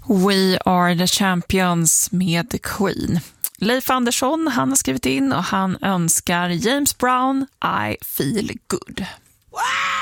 We are the champions med The Queen. Leif Andersson, han har skrivit in och han önskar James Brown, I feel good. Wow!